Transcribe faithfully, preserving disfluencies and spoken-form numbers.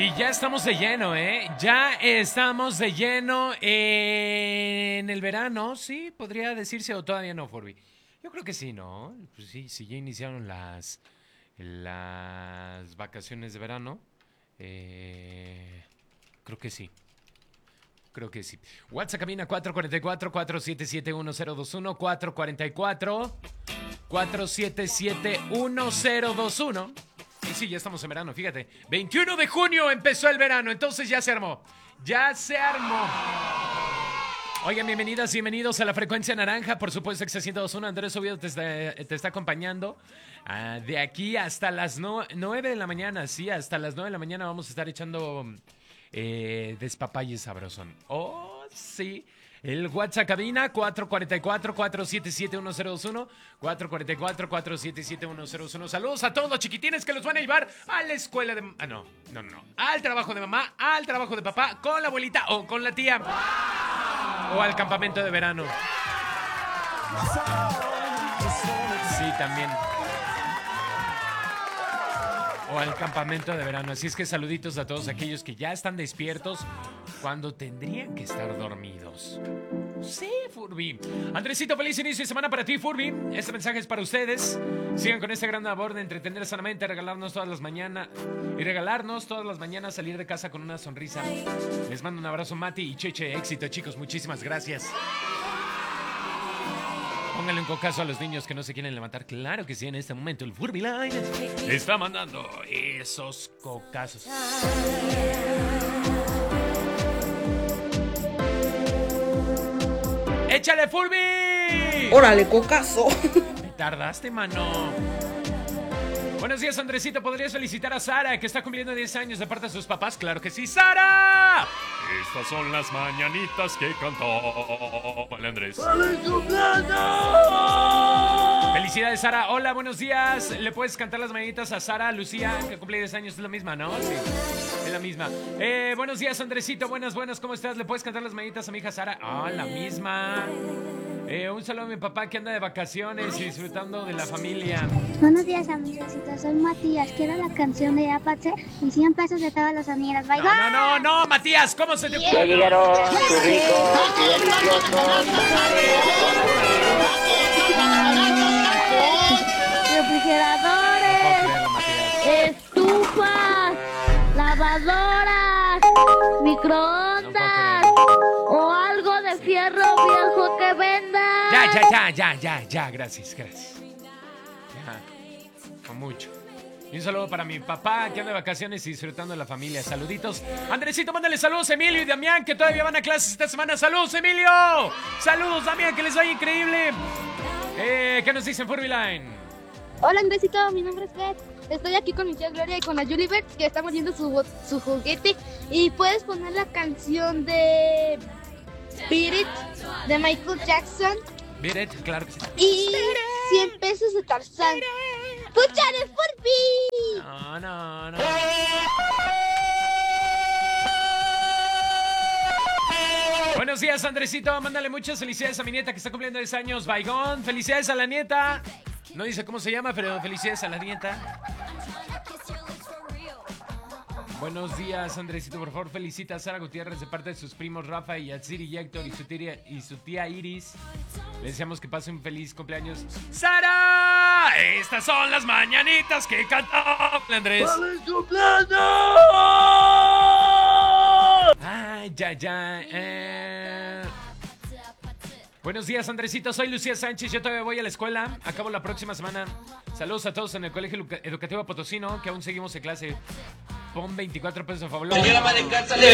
Y ya estamos de lleno, ¿eh? Ya estamos de lleno en el verano, sí, podría decirse, o todavía no, Furby. Yo creo que sí, ¿no? Pues sí, sí, ya iniciaron las, las vacaciones de verano. Eh, creo que sí. Creo que sí. WhatsApp cabina cuatro cuatro cuatro, cuatro siete siete, uno cero dos uno, cuatro cuatro cuatro, cuatro siete siete, uno cero dos uno. Y sí, ya estamos en verano, fíjate. veintiuno de junio empezó el verano, entonces ya se armó. Ya se armó. Oigan, bienvenidas, bienvenidos a la Frecuencia Naranja. Por supuesto, X ciento dos punto uno. Andrés Oviedo te está, te está acompañando. Uh, de aquí hasta las no, nueve de la mañana, sí, hasta las nueve de la mañana vamos a estar echando eh, despapalle sabrosón. Oh, sí. El WhatsApp cabina cuatro cuatro cuatro, cuatro siete siete, uno cero dos uno, cuatro cuatro cuatro, cuatro siete siete, uno cero dos uno. Saludos a todos los chiquitines que los van a llevar a la escuela de... Ah, no, no, no. Al trabajo de mamá, al trabajo de papá, con la abuelita o con la tía. O al campamento de verano. Sí, también. O al campamento de verano. Así es que saluditos a todos aquellos que ya están despiertos cuando tendrían que estar dormidos. Sí, Furby. Andresito, feliz inicio de semana para ti, Furby. Este mensaje es para ustedes. Sigan con esta gran labor de entretener sanamente, regalarnos todas las mañanas y regalarnos todas las mañanas salir de casa con una sonrisa. Les mando un abrazo, Mati y Cheche. Éxito, chicos. Muchísimas gracias. Pónganle un cocazo a los niños que no se quieren levantar. Claro que sí, en este momento el Furby Line está mandando esos cocazos. ¡Échale, Furby! ¡Órale, cocazo! Me tardaste, mano. Buenos días, Andresito. ¿Podrías felicitar a Sara, que está cumpliendo diez años de parte de sus papás? ¡Claro que sí, Sara! Estas son las mañanitas que cantó el Andrés. ¡Feliz cumpleaños! Felicidades, Sara. Hola, buenos días. ¿Le puedes cantar las mañanitas a Sara, Lucía, que cumple diez años? Es la misma, ¿no? Sí, es la misma. Eh, buenos días, Andresito. Buenas, buenas. ¿Cómo estás? ¿Le puedes cantar las mañanitas a mi hija Sara? Ah, la misma. Eh, un saludo a mi papá que anda de vacaciones y disfrutando de la familia. Buenos días, amigos. Soy Matías. Quiero la canción de Apache y cien pesos de todas las amigas. Bye, no, no, no, no, Matías. ¿Cómo se te ocurre? Ya llegaron tus ricos y deliciosos. Refrigeradores, estufas, lavadoras, microondas o algo de fierro viejo que venda. Ya, ya, ya, ya, ya, ya, gracias, gracias. Ya, con mucho. Y un saludo para mi papá que anda de vacaciones y disfrutando de la familia. Saluditos. Andresito, mándale saludos a Emilio y Damián, que todavía van a clases esta semana. ¡Saludos, Emilio! ¡Saludos, Damián, que les vaya increíble! Eh, ¿Qué nos dicen, Furby Line? Hola, Andresito, mi nombre es Beth. Estoy aquí con mi tía Gloria y con la Julibert, que estamos viendo su, su juguete. Y puedes poner la canción de Beat It, de Michael Jackson. Beat It, claro que sí. Y cien pesos de Tarzán. ¡Escucha de Furby! No, no, no. Buenos días, Andresito. Mándale muchas felicidades a mi nieta que está cumpliendo diez años. Baigón. Felicidades a la nieta. No dice cómo se llama, pero felicidades a la nieta. Buenos días, Andresito. Por favor, felicita a Sara Gutiérrez de parte de sus primos Rafa y Yatsiri y Héctor y su tía, y su tía Iris. Le deseamos que pase un feliz cumpleaños. ¡Sara! Estas son las mañanitas que cantó Andrés. ¡Feliz cumpleaños! Ay, ya, ya. Eh... Buenos días, Andresito. Soy Lucía Sánchez. Yo todavía voy a la escuela. Acabo la próxima semana. Saludos a todos en el Colegio Educativo Potosino, que aún seguimos en clase. Pon veinticuatro pesos a favor.